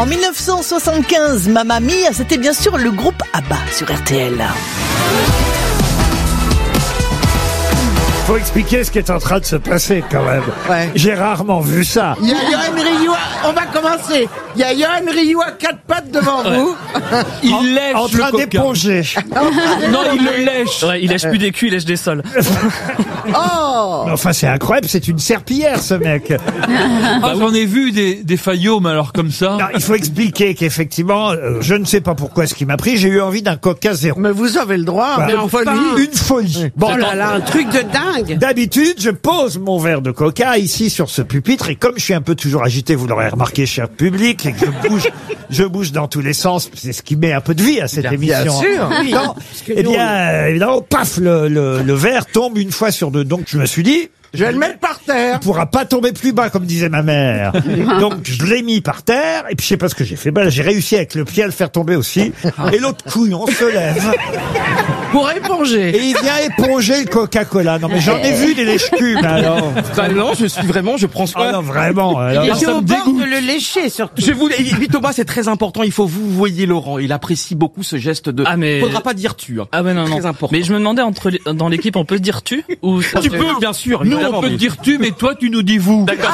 En 1975, Mamma Mia, c'était bien sûr le groupe ABBA sur RTL. Faut expliquer ce qui est en train de se passer quand même. Ouais. J'ai rarement vu ça. Il y a Johan Rioux, on va commencer. Il y a Johan Rioux à 4 pattes devant vous. Il lèche En train d'éponger. Non, il le lèche. Ouais, il lèche plus des culs, il lèche des sols. Oh. Mais enfin, c'est incroyable, c'est une serpillière ce mec. Ah, j'en ai vu des faillots, mais alors comme ça. Non, il faut expliquer qu'effectivement, je ne sais pas pourquoi ce qui m'a pris, j'ai eu envie d'un Coca Zéro. Mais vous avez le droit. Bah, Mais enfin, une folie. Bon, oh là là, un truc de dingue. d'habitude, je pose mon verre de Coca ici sur ce pupitre et comme je suis un peu toujours agité, vous l'aurez remarqué, cher public, et que je bouge dans tous les sens, c'est ce qui met un peu de vie à cette émission. Bien sûr. Oui. Non, eh bien, évidemment, paf, le verre tombe une fois sur deux. Donc, je me suis dit, Je vais le mettre par terre. il pourra pas tomber plus bas, comme disait ma mère. Donc, je l'ai mis par terre, et puis je sais pas ce que j'ai fait. Ben, j'ai réussi avec le pied à le faire tomber aussi. Et l'autre couillon se lève. Pour éponger. Et il vient éponger le Coca-Cola. Non, mais j'en ai vu des lèche-culs, mais alors. Bah non, je prends soin. Ah non, vraiment. Alors, Il était ça au me bord dégoûte. de le lécher, surtout. Je voulais, et puis Thomas, c'est très important. Il faut vous voyez Laurent. Il apprécie beaucoup ce geste de. Ah, mais- Faudra pas dire tu. Hein. Ah ouais, non, non. Très important. Mais je me demandais, dans l'équipe, on peut dire tu ou ça, Tu c'est- peux, bien sûr. Nous, évidemment, on peut mais- te dire tu, mais toi, tu nous dis vous. D'accord.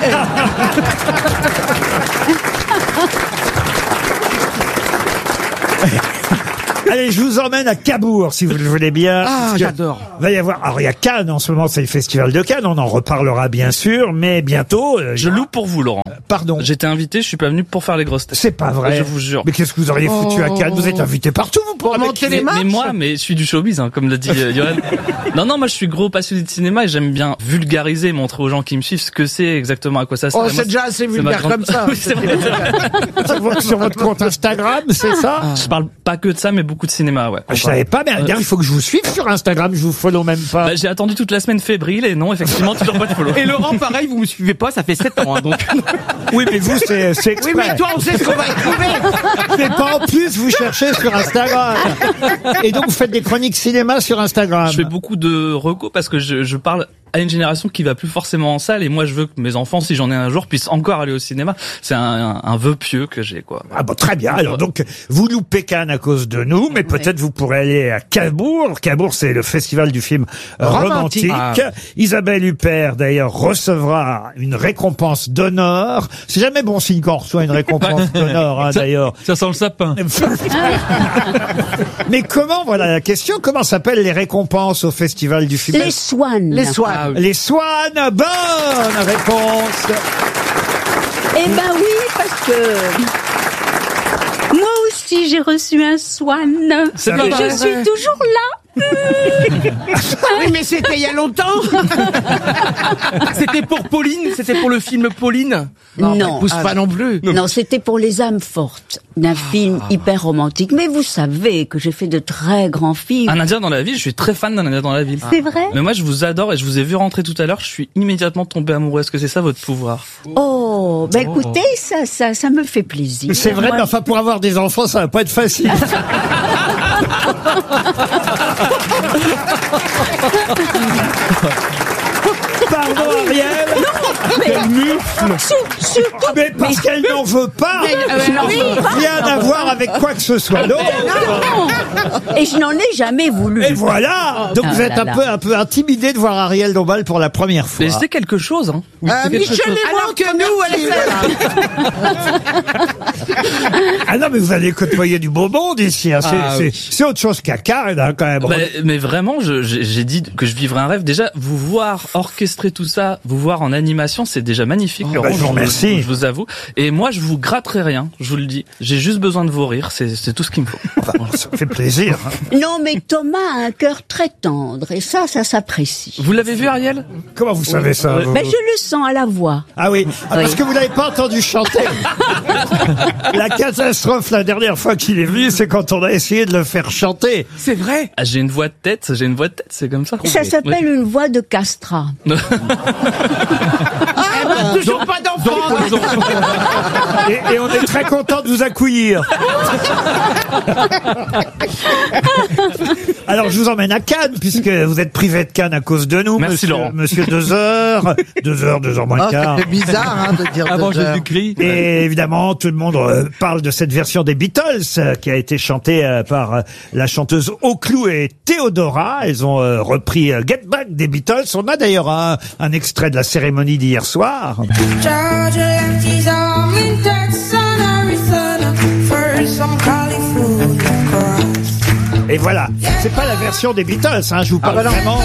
Allez, je vous emmène à Cabourg, si vous le voulez bien. Ah, Parce que j'adore. Va y avoir. Alors, il y a Cannes en ce moment, c'est le festival de Cannes. On en reparlera bien sûr, mais bientôt. Je loupe pour vous, Laurent. Pardon. J'étais invité, je suis pas venu pour faire les grosses têtes. C'est pas vrai. Je vous jure. Mais qu'est-ce que vous auriez foutu à Cannes? Vous êtes invité partout, vous, pour monter les Mais marches. moi, mais je suis du showbiz, hein, comme l'a dit Johan. Non, moi je suis gros passionné de cinéma et j'aime bien vulgariser, montrer aux gens qui me suivent ce que c'est exactement, à quoi ça sert. Oh, Et moi, c'est déjà assez c'est ma vulgaire grande- comme ça. Oui, c'est vrai. sur votre compte Instagram, c'est ça? Je parle pas que de ça, mais beaucoup de cinéma, ouais. Je savais pas, mais il faut que je vous suive sur Instagram. Je vous follow même pas. Bah, j'ai attendu toute la semaine fébrile et non, effectivement, toujours pas de follow. Et Laurent, pareil, vous me suivez pas, ça fait 7 ans, hein, donc. Oui, mais vous, c'est exprès. Oui, mais toi, on sait ce qu'on va y trouver. Mais pas en plus, vous cherchez sur Instagram. Et donc, vous faites des chroniques cinéma sur Instagram. Je fais beaucoup de recos parce que je parle à une génération qui va plus forcément en salle et moi je veux que mes enfants, si j'en ai un jour, puissent encore aller au cinéma. C'est un vœu pieux que j'ai, quoi. Ah bon, très bien. Alors donc, vous loupez Cannes à cause de nous, mais peut-être vous pourrez aller à Cabourg. Cabourg, c'est le festival du film romantique. Romantique. Isabelle Huppert, d'ailleurs, recevra une récompense d'honneur. C'est jamais bon signe quand on reçoit une récompense d'honneur, hein, d'ailleurs. Ça sent le sapin. Mais comment, voilà la question, comment s'appellent les récompenses au festival du film? Les Swan. Les soins. Les Swan, bonne réponse. Eh ben oui, parce que moi aussi j'ai reçu un Swan. C'est Et pas je vrai. suis toujours là. Oui, mais c'était il y a longtemps. C'était pour Pauline, c'était pour le film Pauline. Non, Pousse pas non plus. non, c'était pour les âmes fortes d'un film hyper romantique. Mais vous savez que j'ai fait de très grands films. Un Indien dans la ville, je suis très fan d'un Indien dans la ville. C'est vrai? Mais moi je vous adore et je vous ai vu rentrer tout à l'heure, je suis immédiatement tombé amoureux. Est-ce que c'est ça votre pouvoir? Oh, ben écoutez, ça me fait plaisir. C'est vrai, mais enfin, pour avoir des enfants, ça va pas être facile. Pardon, Ariel. Surtout, Mais parce qu'elle n'en veut pas. Rien à voir avec quoi que ce soit d'autre. et je n'en ai jamais voulu. Et voilà. Donc vous êtes là là. un peu intimidé de voir Ariel Dombal pour la première fois. Mais c'était quelque chose, hein. C'est quelque Michel chose. est moins que nous, elle est Ah non, mais vous allez côtoyer du beau monde ici. Hein. C'est autre chose qu'à Cannes, hein, quand même. Mais vraiment, j'ai dit que je vivrais un rêve. Déjà, vous voir orchestrer tout ça, vous voir en animation, c'est déjà magnifique, Laurent. bah, je vous remercie. Je vous avoue. Et moi, je vous gratterai rien, je vous le dis. J'ai juste besoin de vos rires, c'est tout ce qu'il me faut. Ça me fait plaisir. Hein. Non, mais Thomas a un cœur très tendre et ça s'apprécie. Vous l'avez vu, Ariel? Comment vous savez ça vous Ben je le sens à la voix. Ah oui, parce Oui. que vous n'avez pas entendu chanter. La catastrophe la dernière fois qu'il est venu, c'est quand on a essayé de le faire chanter. C'est vrai. Ah, j'ai une voix de tête, c'est comme ça. Ça s'appelle une voix de castrat. toujours pas d'enfant. Et on est très content de vous accueillir. Alors, je vous emmène à Cannes, puisque vous êtes privé de Cannes à cause de nous, Merci, Laurent. monsieur 2 heures. 2 heures moins Oh, quart. ça fait bizarre de dire Avant 2 heures. Jésus-Christ. Et évidemment, tout le monde parle de cette version des Beatles qui a été chantée par la chanteuse Oclou et Theodora. Elles ont repris Get Back des Beatles. On a d'ailleurs un extrait de la cérémonie d'hier soir. Et voilà, c'est pas la version des Beatles, hein, je vous parle vraiment.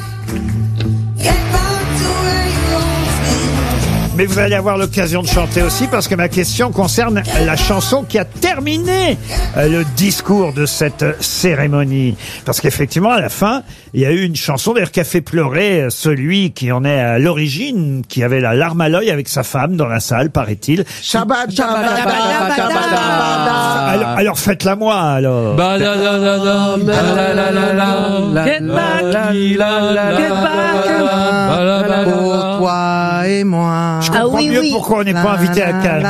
Mais vous allez avoir l'occasion de chanter aussi parce que ma question concerne la chanson qui a terminé le discours de cette cérémonie. Parce qu'effectivement, à la fin, il y a eu une chanson d'ailleurs qui a fait pleurer celui qui en est à l'origine, qui avait la larme à l'œil avec sa femme dans la salle, paraît-il. Shabbat, shabbat, shabbat, shabbat. Alors faites-la moi, alors. Get back. Get back. Pour toi et moi. Je comprends mieux pourquoi on n'est pas invité à Cannes.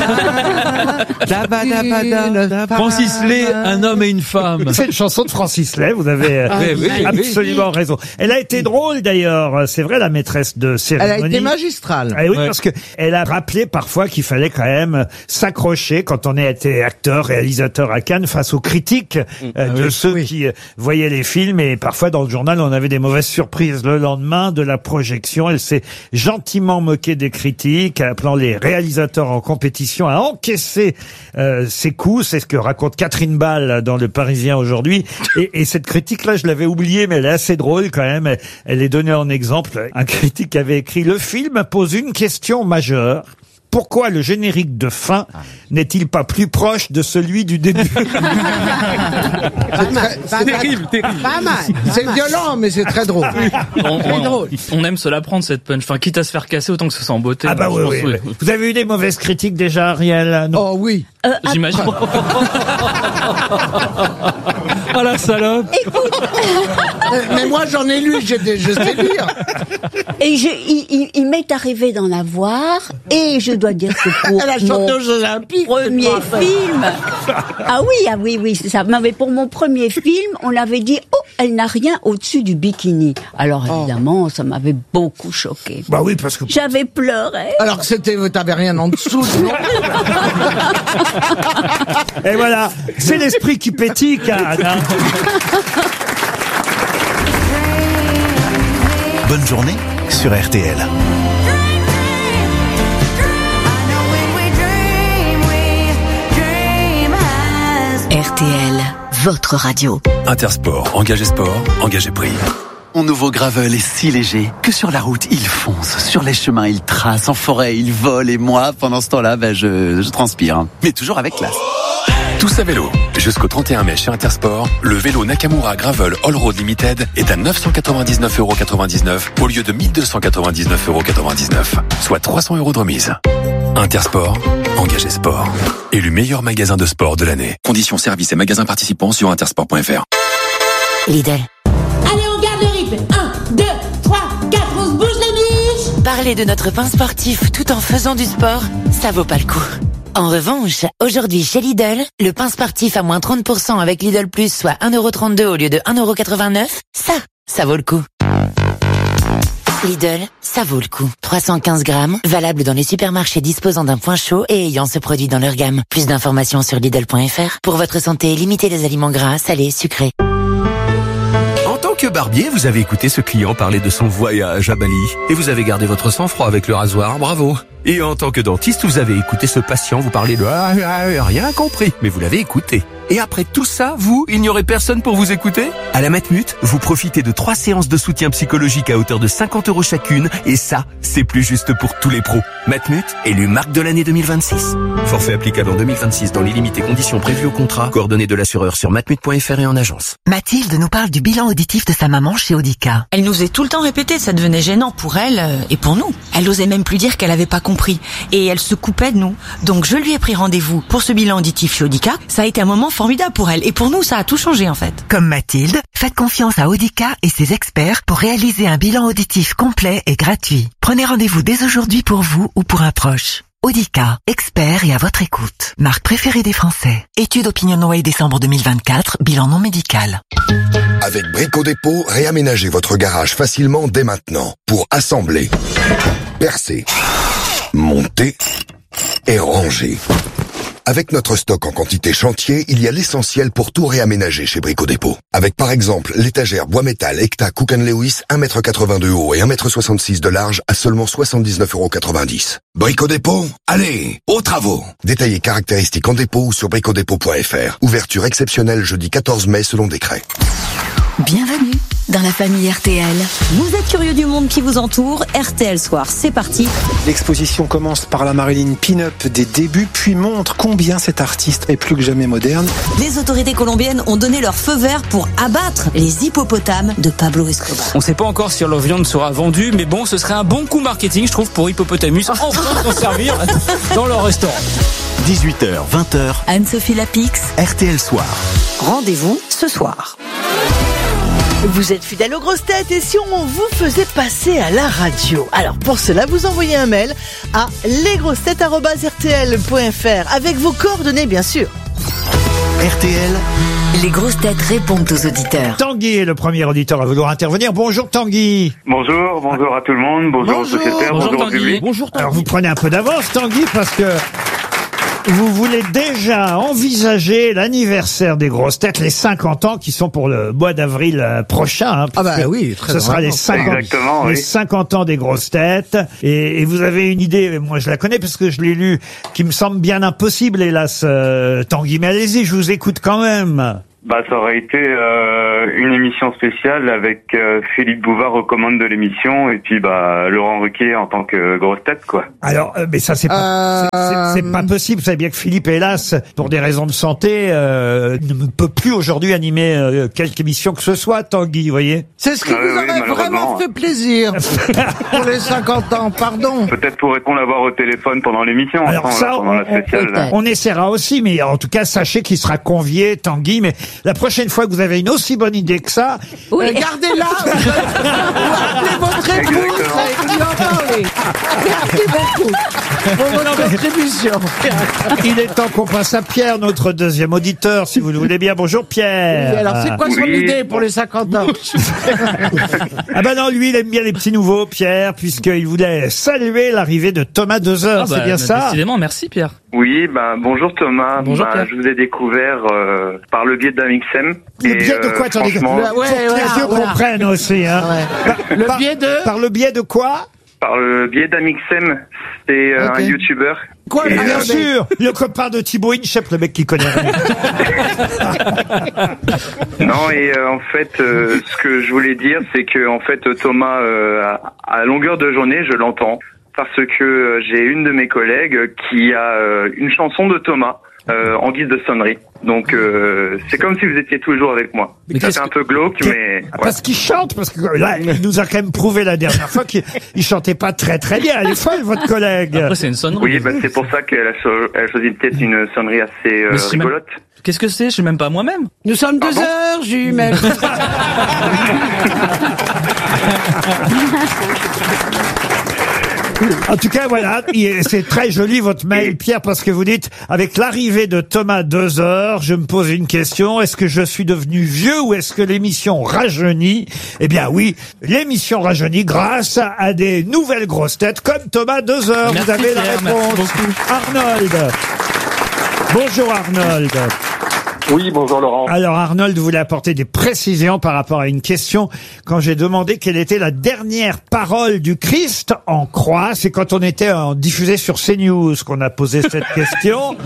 Francis Lay, un homme et une femme. C'est une chanson de Francis Lay, vous avez absolument raison. Elle a été drôle d'ailleurs, c'est vrai, la maîtresse de Elle cérémonie. a été magistrale. Eh oui, parce que elle a rappelé parfois qu'il fallait quand même s'accrocher quand on était acteur, réalisateur à Cannes face aux critiques de ceux qui voyaient les films, et parfois dans le journal on avait des mauvaises surprises. Le lendemain de la projection, elle s'est gentiment moquée des critiques, appelant les réalisateurs en compétition à encaisser ses coups. C'est ce que raconte Catherine Ball dans Le Parisien aujourd'hui. Et cette critique-là, je l'avais oubliée, mais elle est assez drôle quand même. Elle est donnée en exemple. Un critique avait écrit: le film pose une question majeure. Pourquoi le générique de fin n'est-il pas plus proche de celui du début? C'est terrible, terrible. Pas mal. C'est violent, mais c'est très drôle. On aime se la prendre cette punch. Enfin, quitte à se faire casser, autant que ce soit en beauté. Ah bah Je oui, pense, oui. Vous avez eu des mauvaises critiques déjà, Ariel? Non. Oh oui. J'imagine. Oh la salope. Mais moi j'en ai lu, je sais lire. Et il m'est arrivé d'en avoir, et je dois dire que pour La chanteuse olympique. premier film, oui, c'est ça. Mais pour mon premier film, on avait dit, oh, elle n'a rien au-dessus du bikini. Alors évidemment, ça m'avait beaucoup choqué. Bah oui, parce que... J'avais pleuré. Alors que t'avais rien en dessous. Et voilà, c'est l'esprit qui pétille, Cannes, hein. Bonne journée sur RTL. RTL, votre radio. Intersport, engagé sport, engagé prix. Mon nouveau Gravel est si léger que sur la route, il fonce. Sur les chemins, il trace. En forêt, il vole. Et moi, pendant ce temps-là, je transpire. Mais toujours avec classe. Tous à vélo. Jusqu'au 31 mai chez Intersport, le vélo Nakamura Gravel All Road Limited est à 999,99€ au lieu de 1299,99€, soit 300€ de remise. Intersport, engagé sport. Élu meilleur magasin de sport de l'année. Conditions, services et magasins participants sur intersport.fr. Lidl. Allez, on garde le rythme. 1, 2, 3, 4, on se bouge les miches. Parler de notre pain sportif tout en faisant du sport, ça vaut pas le coup. En revanche, aujourd'hui chez Lidl, le pain sportif à moins 30% avec Lidl Plus, soit 1,32€ au lieu de 1,89€, ça vaut le coup. Lidl, ça vaut le coup. 315 grammes, valable dans les supermarchés disposant d'un point chaud et ayant ce produit dans leur gamme. Plus d'informations sur Lidl.fr. Pour votre santé, limitez les aliments gras, salés, sucrés. En tant que barbier, vous avez écouté ce client parler de son voyage à Bali. Et vous avez gardé votre sang-froid avec le rasoir, bravo. Et en tant que dentiste, vous avez écouté ce patient vous parler de rien compris, mais vous l'avez écouté. Et après tout ça, vous, il n'y aurait personne pour vous écouter? À la Matmut, vous profitez de 3 séances de soutien psychologique à hauteur de 50€ chacune, et ça, c'est plus juste pour tous les pros. Matmut, élu marque de l'année 2026. Forfait applicable en 2026 dans les limites et conditions prévues au contrat. Coordonnées de l'assureur sur matmut.fr et en agence. Mathilde nous parle du bilan auditif de sa maman chez Audica. Elle nous est tout le temps répété, ça devenait gênant pour elle et pour nous. Elle osait même plus dire qu'elle avait pas compris. Et elle se coupait de nous. Donc je lui ai pris rendez-vous pour ce bilan auditif chez Audica. Ça a été un moment formidable pour elle. Et pour nous, ça a tout changé en fait. Comme Mathilde, faites confiance à Audica et ses experts pour réaliser un bilan auditif complet et gratuit. Prenez rendez-vous dès aujourd'hui pour vous ou pour un proche. Audica, expert et à votre écoute. Marque préférée des Français. Étude OpinionWay décembre 2024, bilan non médical. Avec Brico Dépôt, réaménagez votre garage facilement dès maintenant pour assembler, percer, monter et ranger. Avec notre stock en quantité chantier, il y a l'essentiel pour tout réaménager chez Brico Dépôt. Avec par exemple l'étagère bois métal Ecta Cook & Lewis 1,82 m de haut et 1,66 m de large à seulement 79,90 €. Brico Dépôt, allez, aux travaux. Détaillez caractéristiques en dépôt ou sur bricodépôt.fr. Ouverture exceptionnelle jeudi 14 mai selon décret. Bienvenue dans la famille RTL. Vous êtes curieux du monde qui vous entoure? RTL Soir, c'est parti. L'exposition commence par la Marilyn Pin-Up des débuts, puis montre combien cet artiste est plus que jamais moderne. Les autorités colombiennes ont donné leur feu vert pour abattre les hippopotames de Pablo Escobar. On ne sait pas encore si leur viande sera vendue, mais bon, ce serait un bon coup marketing, je trouve, pour Hippopotamus, enfin s'en servir dans leur restaurant. 18h, 20h. Anne-Sophie Lapix. RTL Soir. Rendez-vous ce soir. Vous êtes fidèle aux grosses têtes et si on vous faisait passer à la radio? Alors pour cela, vous envoyez un mail à lesgrossetêtes@rtl.fr avec vos coordonnées bien sûr. RTL. Les grosses têtes répondent aux auditeurs. Tanguy est le premier auditeur à vouloir intervenir. Bonjour Tanguy. Bonjour à tout le monde, bonjour aux sociétaires, bonjour au public. Bonjour Tanguy. Alors vous prenez un peu d'avance Tanguy parce que vous voulez déjà envisager l'anniversaire des grosses têtes, les 50 ans qui sont pour le mois d'avril prochain. Ah bah oui, très ce sera les 50 ans des grosses têtes. Et vous avez une idée, moi je la connais parce que je l'ai lu, qui me semble bien impossible, hélas, Tanguy. Mais allez-y, je vous écoute quand même. Bah, ça aurait été une émission spéciale avec Philippe Bouvard aux commandes de l'émission et puis Laurent Ruquier en tant que grosse tête, quoi. Alors, mais ça c'est pas possible. Vous savez bien que Philippe, hélas, pour des raisons de santé, ne peut plus aujourd'hui animer quelque émission que ce soit, Tanguy, vous voyez. C'est ce qui vous aurait vraiment fait plaisir pour les 50 ans, pardon. Peut-être pourrait-on l'avoir au téléphone pendant l'émission. Alors ça, pendant la spéciale. On essaiera aussi, mais en tout cas, sachez qu'il sera convié, Tanguy, mais la prochaine fois que vous avez une aussi bonne idée que ça, gardez-la. Appelez votre épouse et lui en parlez. Merci beaucoup pour votre contribution. Il est temps qu'on passe à Pierre, notre deuxième auditeur, si vous le voulez bien. Bonjour Pierre. Oui, alors c'est quoi son idée pour les 50 ans? Ah ben non, lui il aime bien les petits nouveaux, Pierre, puisqu'il voulait saluer l'arrivée de Thomas Deuzer, c'est bien ça? Décidément, merci Pierre. Oui, bonjour Thomas. Bonjour Pierre. Je vous ai découvert par le biais d'Amixem. Le biais de quoi? Attendez, faut que les yeux comprennent aussi. Hein. Le biais de? Par le biais de quoi? Par le biais d'Amixem, c'est un youtubeur. Quoi? Bien sûr, le copain de Thibaut Inchep, le mec qui connaît rien. Non, et en fait, ce que je voulais dire, c'est que en fait, Thomas, à longueur de journée, je l'entends parce que j'ai une de mes collègues qui a une chanson de Thomas en guise de sonnerie. Donc c'est comme si vous étiez toujours avec moi. Ça fait un peu glauque, mais parce qu'il chante, parce que là, il nous a quand même prouvé la dernière fois qu'il chantait pas très très bien. Elle est folle, votre collègue. Après, c'est une sonnerie. Oui, c'est pour ça qu'elle a choisi peut-être une sonnerie assez rigolote. Qu'est-ce que c'est? Je sais même pas moi-même. Nous sommes 2 heures, jumelles. En tout cas, voilà, c'est très joli votre mail, Pierre, parce que vous dites, avec l'arrivée de Thomas Deuzer, je me pose une question, est-ce que je suis devenu vieux ou est-ce que l'émission rajeunit? Eh bien oui, l'émission rajeunit grâce à des nouvelles grosses têtes comme Thomas Deuzer. Vous avez la réponse. Arnold. Bonjour Arnold. Oui, bonjour Laurent. Alors Arnold voulait apporter des précisions par rapport à une question quand j'ai demandé quelle était la dernière parole du Christ en croix. C'est quand on était diffusé sur CNews qu'on a posé cette question.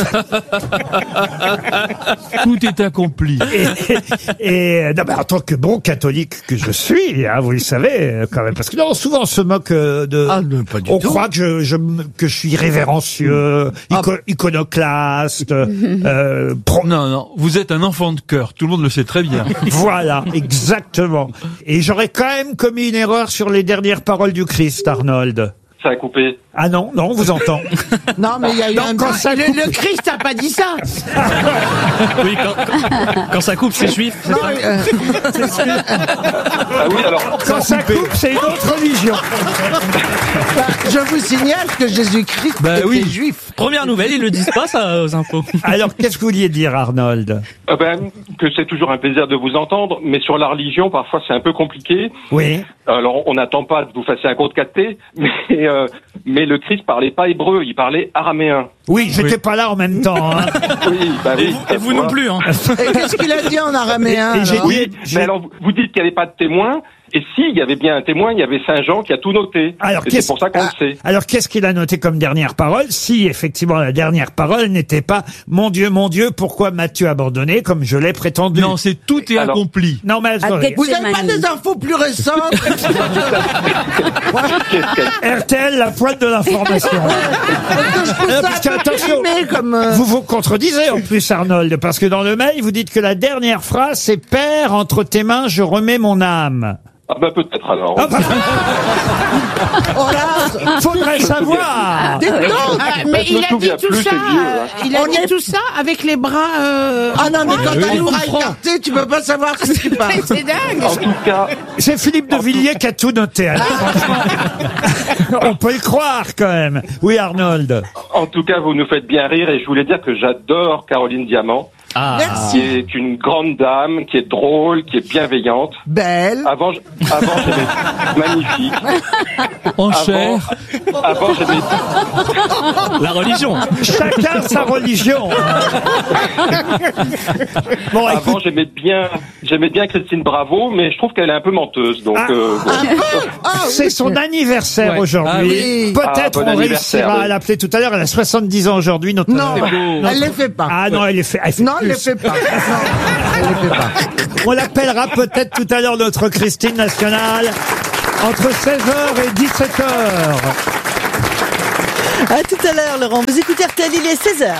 Tout est accompli. Et en tant que bon catholique que je suis, vous le savez quand même, parce que non, souvent on se moque de. On croit que je suis révérencieux, iconoclaste. Non, vous êtes un enfant de cœur, tout le monde le sait très bien. Voilà, exactement. Et j'aurais quand même commis une erreur sur les dernières paroles du Christ, Arnold. Ça a coupé. Ah non, on vous entend. Non, mais il y a eu Non, quand ça coupe- le Christ a pas dit ça. Oui, quand ça coupe, c'est juif. c'est Non, ça Ah oui, alors. Quand ça coupe, c'est une autre religion. je vous signale que Jésus-Christ était juif. Première nouvelle, ils le disent pas ça aux infos. Alors, qu'est-ce que vous vouliez dire, Arnold? Que c'est toujours un plaisir de vous entendre, mais sur la religion, parfois c'est un peu compliqué. Oui. Alors, on n'attend pas que vous fassiez un compte 4T, mais le Christ parlait pas hébreu, il parlait araméen. Oui, j'étais pas là en même temps. Hein. Oui, bah oui. Et vous non plus, hein. Et qu'est-ce qu'il a dit en araméen? Et j'ai alors dit- Mais alors, vous dites qu'il n'y avait pas de témoin, et s'il y avait bien un témoin, il y avait Saint Jean qui a tout noté. Alors, Et c'est pour ça qu'on le sait. Alors, qu'est-ce qu'il a noté comme dernière parole? Si, effectivement, la dernière parole n'était pas « Mon Dieu, pourquoi m'as-tu abandonné ?» comme je l'ai prétendu. Non, c'est tout est Alors- accompli. Non, mais attendez. Vous n'avez pas des infos plus récentes? RTL, la pointe de l'information. Parce que, attention, vous vous contredisez en plus, Arnold, parce que dans le mail, vous dites que la dernière phrase, c'est « Père, entre tes mains, je remets mon âme ». Ah bah peut-être alors. Ah bah, faudrait savoir. Mais Je me souviens plus, c'est vieux, hein. il a dit tout ça avec les bras. Ah non, mais quand t'as les bras écartés, tu peux pas savoir ce qui passe. C'est dingue. En tout cas, C'est Philippe de Villiers qui a tout noté. Alors, franchement, on peut le croire quand même. Oui, Arnold. en tout cas, vous nous faites bien rire, et je voulais dire que j'adore Caroline Diamant. Qui est une grande dame, qui est drôle, qui est bienveillante. Belle. Avant j'aimais magnifique. En chair. Avant j'aimais La religion. Chacun sa religion. Bon, avant j'aimais bien Christine Bravo, mais je trouve qu'elle est un peu menteuse. Donc bon. c'est son anniversaire aujourd'hui. Ah oui. Peut-être bon on anniversaire, réussira oui. à l'appeler tout à l'heure. Elle a 70 ans aujourd'hui. Notre Non, elle les fait pas. Ah non, elle les fait. Non, elle les fait pas. Non, elle les fait pas. On l'appellera peut-être tout à l'heure notre Christine nationale entre 16h et 17h. À tout à l'heure, Laurent. Vous écoutez RTL, il est 16h.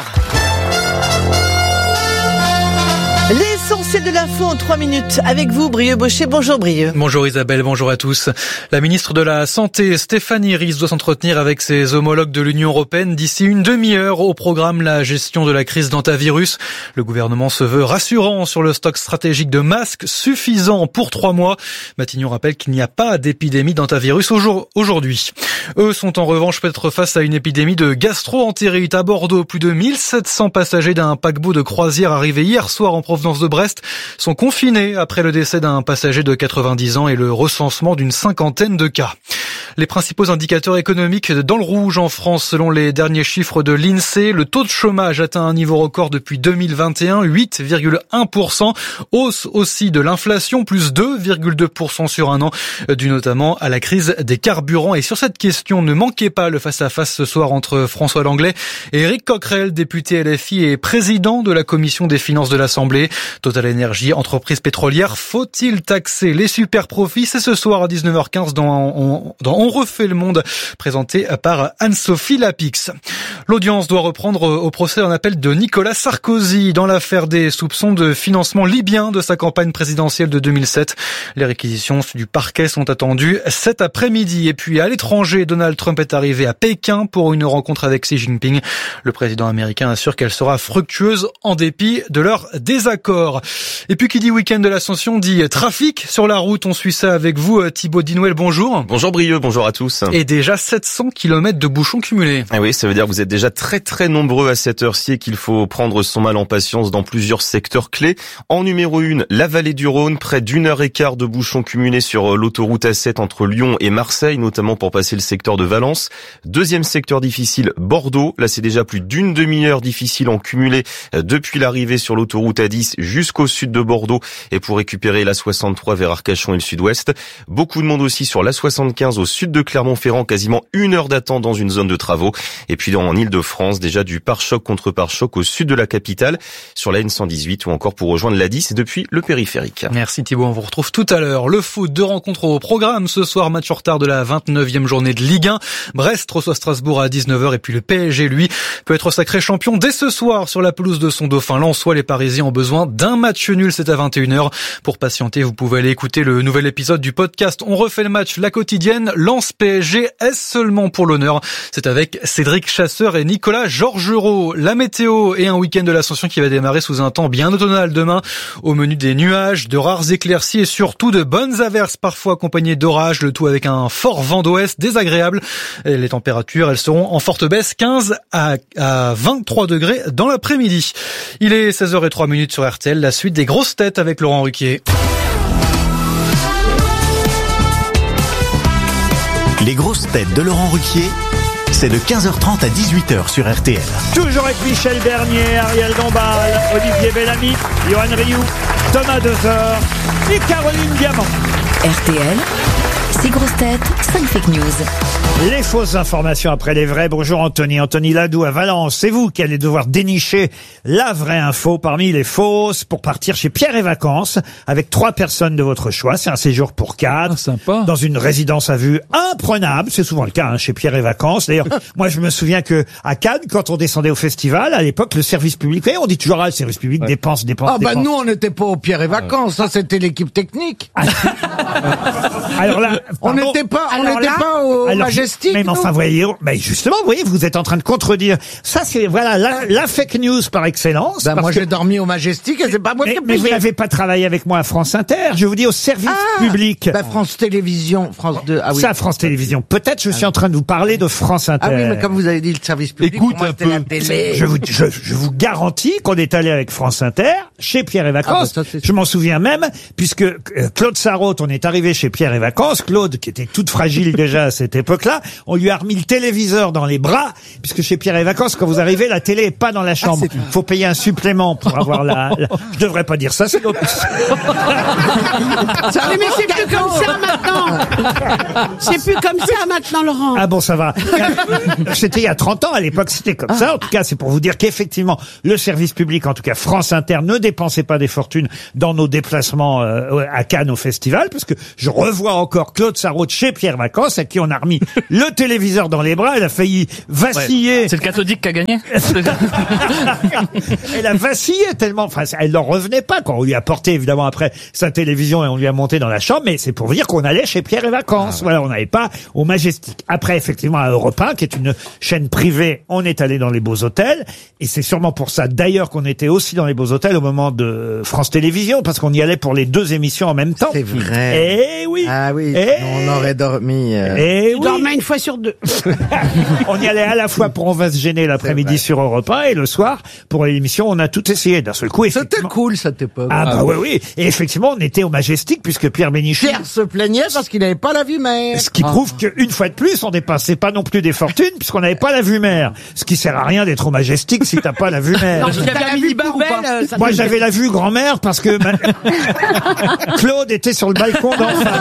L'essentiel de l'info en 3 minutes avec vous, Brieux Bochet. Bonjour Brieux. Bonjour Isabelle, bonjour à tous. La ministre de la Santé, Stéphanie Ries, doit s'entretenir avec ses homologues de l'Union européenne d'ici une demi-heure. Au programme, la gestion de la crise d'hantavirus. Le gouvernement se veut rassurant sur le stock stratégique de masques suffisant pour 3 mois. Matignon rappelle qu'il n'y a pas d'épidémie d'hantavirus aujourd'hui. Eux sont en revanche peut-être face à une épidémie de gastro-entérite à Bordeaux. Plus de 1700 passagers d'un paquebot de croisière arrivé hier soir en provenance de Brest sont confinés après le décès d'un passager de 90 ans et le recensement d'une 50aine de cas. Les principaux indicateurs économiques dans le rouge en France selon les derniers chiffres de l'INSEE. Le taux de chômage atteint un niveau record depuis 2021, 8,1%. Hausse aussi de l'inflation, plus 2,2% sur un an, dû notamment à la crise des carburants. Et sur cette question, ne manquez pas le face-à-face ce soir entre François Langlais et Éric Coquerel, député LFI et président de la commission des finances de l'Assemblée. Total Énergie, entreprise pétrolière, faut-il taxer les super profits? C'est ce soir à 19h15 dans On refait le monde, présenté par Anne-Sophie Lapix. L'audience doit reprendre au procès en appel de Nicolas Sarkozy dans l'affaire des soupçons de financement libyen de sa campagne présidentielle de 2007. Les réquisitions du parquet sont attendues cet après-midi. Et puis à l'étranger, Donald Trump est arrivé à Pékin pour une rencontre avec Xi Jinping. Le président américain assure qu'elle sera fructueuse en dépit de leur désaccord. Et puis qui dit week-end de l'Ascension dit trafic sur la route. On suit ça avec vous, Thibaut Dinouel, bonjour. Bonjour Brieux, bonjour à tous. Et déjà 700 km de bouchons cumulés. Ah oui, ça veut dire que vous êtes déjà très nombreux à cette heure-ci et qu'il faut prendre son mal en patience dans plusieurs secteurs clés. En numéro 1, la vallée du Rhône, près d'1h15 de bouchons cumulés sur l'autoroute A7 entre Lyon et Marseille, notamment pour passer le secteur de Valence. Deuxième secteur difficile, Bordeaux. Là, c'est déjà plus d'une demi-heure difficile en cumulé depuis l'arrivée sur l'autoroute A10 jusqu'au sud de Bordeaux et pour récupérer la 63 vers Arcachon et le sud-ouest. Beaucoup de monde aussi sur la 75 au sud de Clermont-Ferrand, quasiment 1 heure d'attente dans une zone de travaux. Et puis en Ile-de-France, déjà du pare-choc contre pare-choc au sud de la capitale, sur la N118 ou encore pour rejoindre l'A10 et depuis le périphérique. Merci Thibaut, on vous retrouve tout à l'heure. Le foot, 2 rencontres au programme. Ce soir, match en retard de la 29e journée de Ligue 1. Brest reçoit Strasbourg à 19h et puis le PSG, lui, peut être sacré champion dès ce soir sur la pelouse de son dauphin lensois. Les Parisiens ont besoin d'un un match nul, c'est à 21h. Pour patienter, vous pouvez aller écouter le nouvel épisode du podcast On refait le match, la quotidienne, Lens PSG, est-ce seulement pour l'honneur? C'est avec Cédric Chasseur et Nicolas Georgerot. La météo et un week-end de l'Ascension qui va démarrer sous un temps bien automnal demain. Au menu des nuages, de rares éclaircies et surtout de bonnes averses, parfois accompagnées d'orages, le tout avec un fort vent d'ouest désagréable. Et les températures, elles seront en forte baisse, 15 à 23 degrés dans l'après-midi. Il est 16h03 sur RTL, la suite des grosses têtes avec Laurent Ruquier. Les grosses têtes de Laurent Ruquier, c'est de 15h30 à 18h sur RTL. Toujours avec Michel Bernier, Ariel Dombal, Olivier Bellamy, Johan Rioux, Thomas Dezer et Caroline Diamant. RTL, 6 grosses têtes, 5 fake news. Les fausses informations après les vraies. Bonjour Anthony. Anthony Ladoux à Valence. C'est vous qui allez devoir dénicher la vraie info parmi les fausses pour partir chez Pierre et Vacances avec 3 personnes de votre choix. C'est un séjour pour 4. Sympa. Dans une résidence à vue imprenable. C'est souvent le cas chez Pierre et Vacances. D'ailleurs, moi je me souviens que à Cannes, quand on descendait au festival, à l'époque, le service public, on dit toujours le service public dépense. Ah bah nous on n'était pas au Pierre et Vacances, ça c'était l'équipe technique. Alors là, on n'était pas au Majestic. Mais enfin, voyez, justement, vous voyez, vous êtes en train de contredire. Ça, c'est, voilà, la fake news par excellence. Moi, j'ai dormi au Majestic et c'est pas moi qui ai payé. Mais vous n'avez pas travaillé avec moi à France Inter. Je vous dis au service public. France Télévisions, France 2. Ah oui. Ça, France Télévisions. Peut-être je suis en train de vous parler de France Inter. Ah oui, mais comme vous avez dit le service public, écoute moi, un peu. la télé. Je vous garantis qu'on est allé avec France Inter chez Pierre et Vacances. Je m'en souviens même, puisque Claude Sarraute, on est arrivé chez Pierre et Vacances. Claude, qui était toute fragile déjà à cette époque-là, on lui a remis le téléviseur dans les bras, puisque chez Pierre et Vacances, quand vous arrivez, la télé est pas dans la chambre. Faut payer un supplément pour avoir Je devrais pas dire ça, c'est Mais c'est plus comme ça maintenant. C'est plus comme ça maintenant, Laurent. Ah bon, ça va. C'était il y a 30 ans, à l'époque c'était comme ça. En tout cas, c'est pour vous dire qu'effectivement, le service public, en tout cas France Inter, ne dépensait pas des fortunes dans nos déplacements à Cannes au festival, parce que je revois encore Claude Sarraute chez Pierre Vacances, à qui on a remis le téléviseur dans les bras. Elle a failli vaciller. Ouais. C'est le cathodique qui a gagné. Elle a vacillé tellement, elle n'en revenait pas quand on lui a porté évidemment après sa télévision et on lui a monté dans la chambre, mais c'est pour vous dire qu'on allait chez Pierre et Vacances. Voilà, on n'allait pas au Majestic. Après, effectivement, à Europe 1, qui est une chaîne privée, on est allé dans les beaux hôtels, et c'est sûrement pour ça d'ailleurs qu'on était aussi dans les beaux hôtels au moment de France Télévisions, parce qu'on y allait pour les 2 émissions en même temps. C'est vrai. Eh oui. Ah oui. On aurait dormi. Tu dormais une fois sur 2. On y allait à la fois pour On va se gêner l'après-midi sur Europe 1 et le soir pour l'émission On a tout essayé d'un seul coup. C'était cool cette époque. Ah bah oui. Et effectivement, on était au Majestic puisque Pierre Bénichou... Pierre se plaignait parce qu'il n'avait pas la vue mer. Ce qui prouve qu'une fois de plus, on dépensait pas non plus des fortunes puisqu'on n'avait pas la vue mer. Ce qui sert à rien d'être au Majestic si t'as pas la vue mer. Non, si t'avais la vue poubelle, moi j'avais la vue grand-mère parce que Claude était sur le balcon d'en face.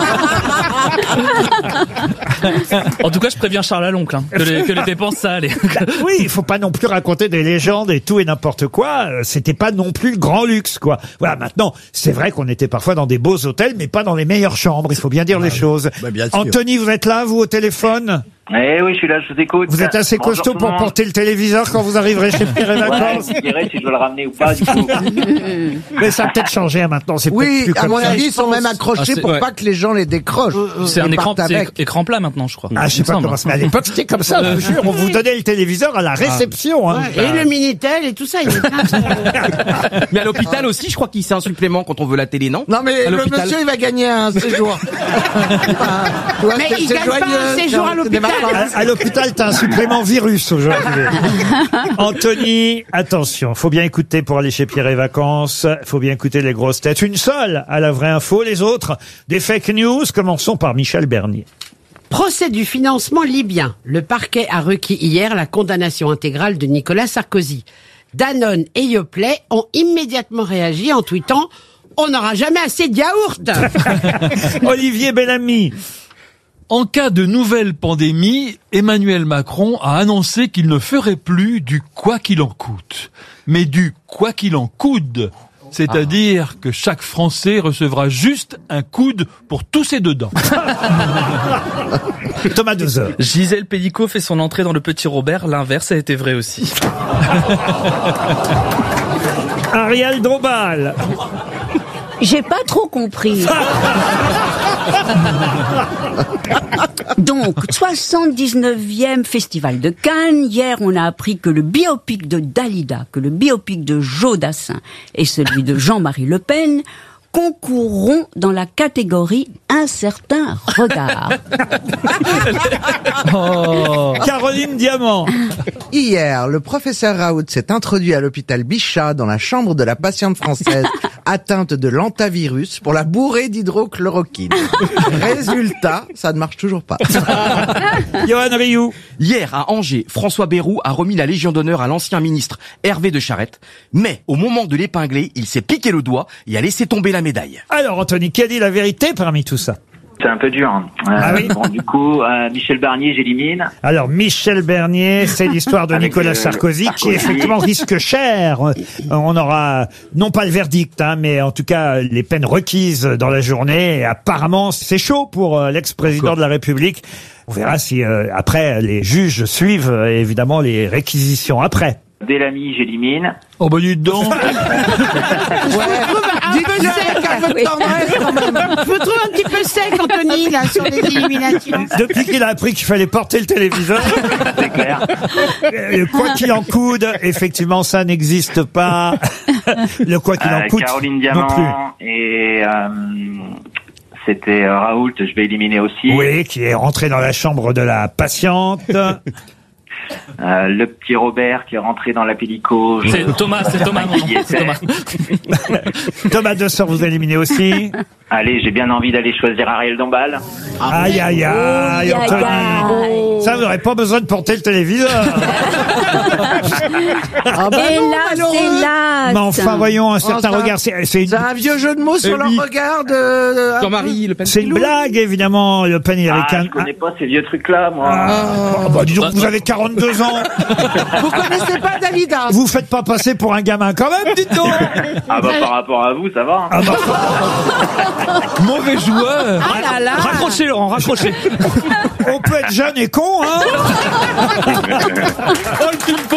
En tout cas, je préviens Charles à l'oncle, que les dépenses, ça allait. Oui, il faut pas non plus raconter des légendes et tout et n'importe quoi. C'était pas non plus le grand luxe, quoi. Voilà, maintenant, c'est vrai qu'on était parfois dans des beaux hôtels, mais pas dans les meilleures chambres. Il faut bien dire les choses. Bah, bien sûr. Anthony, vous êtes là, vous, au téléphone? Eh oui, je suis là, je vous écoute. Vous êtes assez Bonjour costaud tout le pour monde. porter le téléviseur quand vous arriverez chez Pierre et Vacances? Ouais, je dirais si je dois le ramener ou pas, du coup. Mais ça a peut-être changé maintenant. C'est Oui, peut-être plus à comme mon ça. avis, ils sont même accrochés pour pas que les gens les décrochent. C'est un Ils écran, partent avec. écran plat maintenant, je crois. Ah, je sais pas comment c'est, mais à l'époque, c'était comme ça, je vous jure. On vous donnait le téléviseur à la réception, hein. Et le Minitel et tout ça, il est plein. Mais à l'hôpital aussi, je crois qu'il c'est un supplément quand on veut la télé, non? Non, mais À le l'hôpital. monsieur, il va gagner un séjour. Mais il gagne pas un séjour à l'hôpital. À l'hôpital, t'as un supplément virus aujourd'hui. Anthony, attention, faut bien écouter pour aller chez Pierre et Vacances. Faut bien écouter les grosses têtes. Une seule à la vraie info, les autres des fake news. Commençons par Michel Bernier. Procès du financement libyen. Le parquet a requis hier la condamnation intégrale de Nicolas Sarkozy. Danone et Yoplait ont immédiatement réagi en tweetant « On n'aura jamais assez de yaourt !» Olivier Bellamy. En cas de nouvelle pandémie, Emmanuel Macron a annoncé qu'il ne ferait plus du quoi qu'il en coûte, mais du quoi qu'il en coude. C'est-à-dire que chaque Français recevra juste un coude pour tous ses dedans. Thomas Dezer. Gisèle Pélicaud fait son entrée dans le Petit Robert. L'inverse a été vrai aussi. Ariel Dombal. J'ai pas trop compris. Donc, 79e Festival de Cannes. Hier, on a appris que le biopic de Dalida, que le biopic de Joe Dassin et celui de Jean-Marie Le Pen concourront dans la catégorie Un certain regard. Caroline Diamant. Hier, le professeur Raoult s'est introduit à l'hôpital Bichat dans la chambre de la patiente française atteinte de l'antavirus pour la bourrer d'hydrochloroquine. Résultat, ça ne marche toujours pas. Johan Rioux. Hier, à Angers, François Bayrou a remis la Légion d'honneur à l'ancien ministre Hervé de Charette. Mais, au moment de l'épingler, il s'est piqué le doigt et a laissé tomber la médaille. Alors, Anthony, qui a dit la vérité parmi tout ça? C'est un peu dur. Hein. Oui. Bon, du coup, Michel Barnier, j'élimine. Alors, Michel Barnier, c'est l'histoire de Avec, Nicolas Sarkozy, qui effectivement risque cher. On aura, non pas le verdict, hein, mais en tout cas, les peines requises dans la journée. Et apparemment, c'est chaud pour l'ex-président de la République. On verra si, après, les juges suivent, évidemment, les réquisitions après. Delamy, j'élimine. Oh, bah, dites donc. Dites-le sec, un peu de tendresse quand même. Je me trouve un petit peu sec, Anthony, là, sur les éliminations. Depuis qu'il a appris qu'il fallait porter le téléviseur. C'est clair. Quoi qu'il en coûte, effectivement, ça n'existe pas. Le quoi qu'il en coûte. Caroline non plus. Diamant et c'était Raoult, je vais éliminer aussi. Oui, qui est rentré dans la chambre de la patiente. Le petit Robert qui est rentré dans la pellico. C'est Thomas, mon nom. C'est Thomas. Thomas Dessert, vous éliminez aussi. Allez, j'ai bien envie d'aller choisir Ariel Dombal. Aïe, aïe, aïe, Anthony. Ça, vous n'aurez pas besoin de porter le téléviseur. Ah bah hélas, hélas. Mais enfin, voyons, un certain regard. C'est un vieux jeu de mots sur le regard de... Jean-Marie Le Pen. C'est une blague, évidemment, Le Pen, il avait je connais pas ces vieux trucs-là, moi. Bah, dis donc, vous avez 42 ans. Vous connaissez pas Dalida? Vous faites pas passer pour un gamin quand même, dites donc. Ah bah, par rapport à vous, ça va. Ah bah, Mauvais joueur. Ah là là. Raccrochez, Laurent, raccrochez. on peut être jeune et con, hein. Oh, le